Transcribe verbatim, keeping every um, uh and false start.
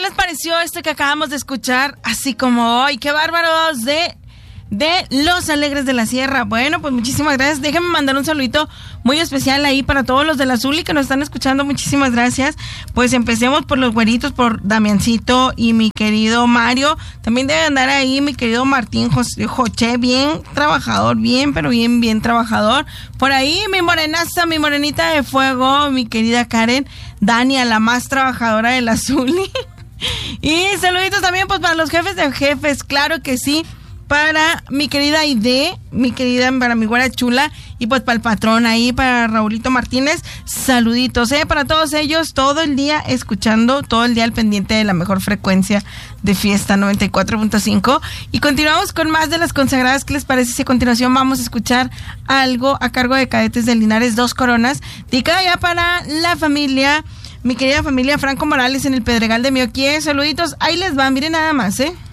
les pareció esto que acabamos de escuchar? Así como hoy, qué bárbaros de... de Los Alegres de la Sierra. Bueno, pues muchísimas gracias. Déjenme mandar un saludito muy especial ahí para todos los de la Zuli que nos están escuchando. Muchísimas gracias. Pues empecemos por los güeritos, por Damiancito y mi querido Mario. También debe andar ahí mi querido Martín José, Joché, bien trabajador, bien, pero bien, bien trabajador. Por ahí mi morenaza, mi morenita de fuego, mi querida Karen, Dania, la más trabajadora de la Zuli. Y saluditos también pues para los jefes de jefes, claro que sí. Para mi querida Aide, mi querida, para mi güera chula, y pues para el patrón ahí, para Raulito Martínez, saluditos, eh, para todos ellos, todo el día escuchando, todo el día al pendiente de la mejor frecuencia de Fiesta noventa y cuatro punto cinco. Y continuamos con más de las consagradas. ¿Qué les parece si a continuación vamos a escuchar algo a cargo de Cadetes de Linares, Dos Coronas, dedicada ya para la familia, mi querida familia Franco Morales en el Pedregal de Mioquie? Saluditos, ahí les van, miren nada más, eh.